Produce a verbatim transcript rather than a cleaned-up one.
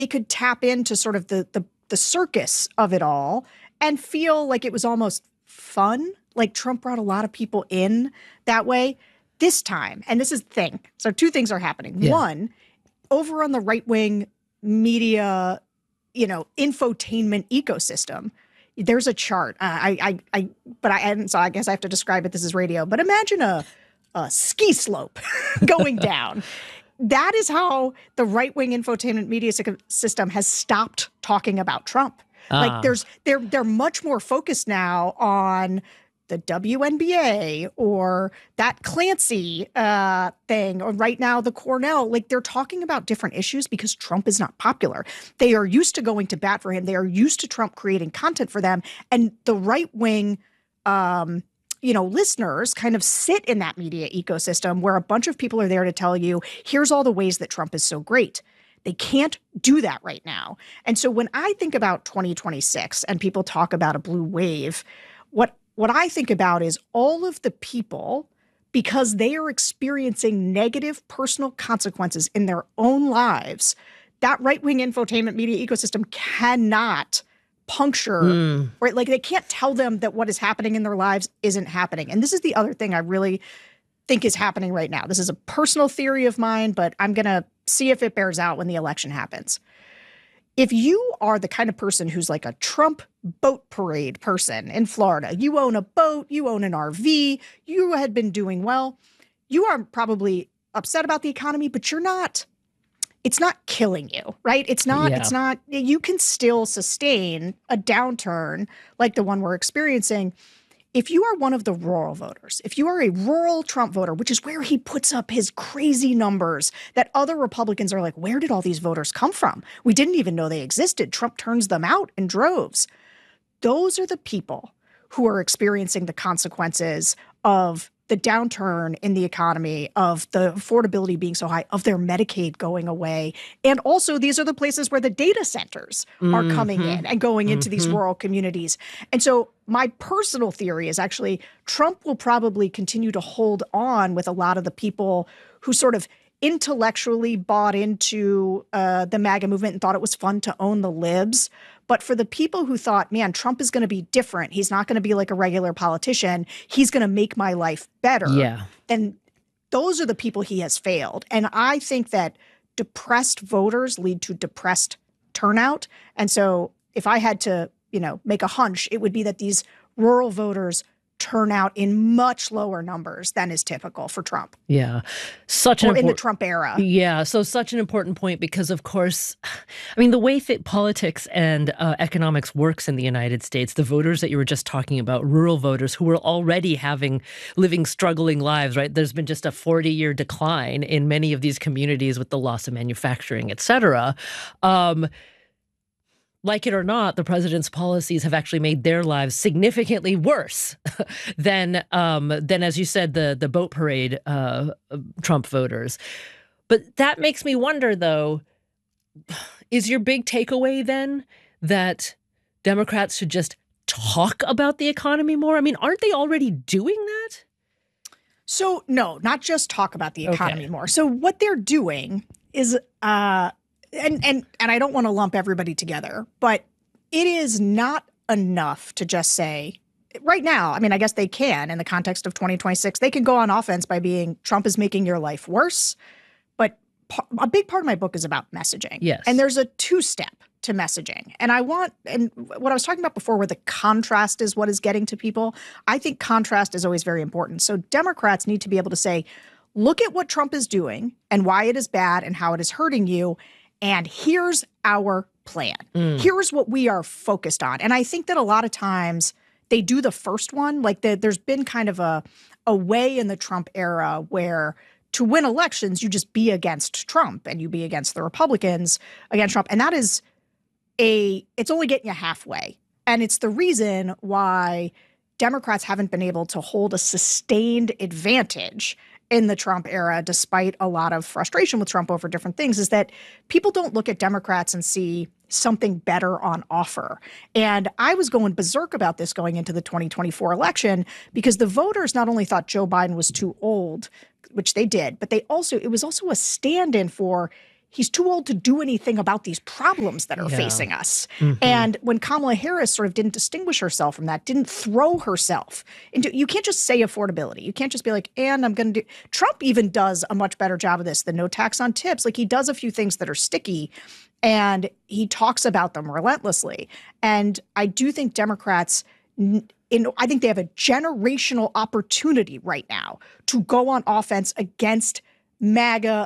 they could tap into sort of the the the circus of it all and feel like it was almost fun. Like Trump brought a lot of people in that way this time. And this is the thing. So two things are happening. Yeah. One, over on the right-wing media, you know, infotainment ecosystem, there's a chart. Uh, I, I, I, but I, and so I guess I have to describe it. This is radio, but imagine a, a ski slope going down. That is how the right-wing infotainment media system has stopped talking about Trump. Ah. Like there's, they're, they're much more focused now on the W N B A or that Clancy uh, thing, or right now the Cornell. Like they're talking about different issues because Trump is not popular. They are used to going to bat for him. They are used to Trump creating content for them. And the right wing, um, you know, listeners kind of sit in that media ecosystem where a bunch of people are there to tell you, here's all the ways that Trump is so great. They can't do that right now. And so when I think about twenty twenty-six and people talk about a blue wave, what What I think about is all of the people, because they are experiencing negative personal consequences in their own lives, that right-wing infotainment media ecosystem cannot puncture, Mm. right? Like they can't tell them that what is happening in their lives isn't happening. And this is the other thing I really think is happening right now. This is a personal theory of mine, but I'm going to see if it bears out when the election happens. If you are the kind of person who's like a Trump boat parade person in Florida, you own a boat, you own an R V, you had been doing well, you are probably upset about the economy, but you're not, it's not killing you, right? It's not, Yeah. it's not, you can still sustain a downturn like the one we're experiencing. If you are one of the rural voters, if you are a rural Trump voter, which is where he puts up his crazy numbers that other Republicans are like, where did all these voters come from? We didn't even know they existed. Trump turns them out in droves. Those are the people who are experiencing the consequences of the downturn in the economy, of the affordability being so high, of their Medicaid going away. And also, these are the places where the data centers are Mm-hmm. coming in and going into these Mm-hmm. rural communities. And so my personal theory is actually Trump will probably continue to hold on with a lot of the people who sort of intellectually bought into uh, the MAGA movement and thought it was fun to own the libs. But for the people who thought, man, Trump is going to be different, he's not going to be like a regular politician, he's going to make my life better, Yeah. then those are the people he has failed. And I think that depressed voters lead to depressed turnout. And so if I had to, you know, make a hunch, it would be that these rural voters turn out in much lower numbers than is typical for Trump. Yeah. Such an Or in the impor- Trump era. Yeah. So such an important point because, of course, I mean, the way that politics and uh, economics works in the United States, the voters that you were just talking about, rural voters who were already having, living struggling lives, right? There's been just a forty-year decline in many of these communities with the loss of manufacturing, et cetera. Um, Like it or not, the president's policies have actually made their lives significantly worse than, um, than as you said, the the boat parade uh, Trump voters. But that makes me wonder, though, is your big takeaway then that Democrats should just talk about the economy more? I mean, aren't they already doing that? So no, not just talk about the economy Okay. more. So what they're doing is, uh, and and and I don't want to lump everybody together, but it is not enough to just say right now. I mean, I guess they can in the context of twenty twenty-six. They can go on offense by being Trump is making your life worse. But pa- a big part of my book is about messaging. Yes. And there's a two-step to messaging. And I want, and what I was talking about before where the contrast is what is getting to people, I think contrast is always very important. So Democrats need to be able to say, look at what Trump is doing and why it is bad and how it is hurting you. And here's our plan. Mm. Here's what we are focused on. And I think that a lot of times they do the first one. Like the, there's been kind of a, a way in the Trump era where to win elections, you just be against Trump and you be against the Republicans against Trump. And that is a, it's only getting you halfway. And it's the reason why Democrats haven't been able to hold a sustained advantage in the Trump era, despite a lot of frustration with Trump over different things, is that people don't look at Democrats and see something better on offer. And I was going berserk about this going into the twenty twenty-four election because the voters not only thought Joe Biden was too old, which they did, but they also, it was also a stand-in for he's too old to do anything about these problems that are Yeah. facing us. Mhm. And when Kamala Harris sort of didn't distinguish herself from that, didn't throw herself into, you can't just say affordability. You can't just be like, and I'm going to do, Trump even does a much better job of this, the no tax on tips. Like he does a few things that are sticky and he talks about them relentlessly. And I do think Democrats, in, I think they have a generational opportunity right now to go on offense against MAGA